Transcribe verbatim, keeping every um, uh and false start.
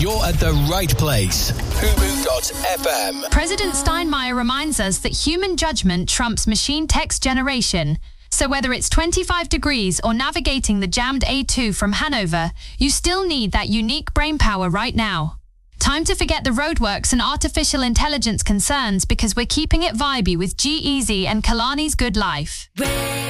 you're at the right place. Fubu dot f m. President Steinmeier reminds us that human judgment trumps machine text generation. So whether it's twenty-five degrees or navigating the jammed A two from Hanover, you still need that unique brainpower right now. Time to forget the roadworks and artificial intelligence concerns because we're keeping it vibey with G-Eazy and Kalani's Good Life.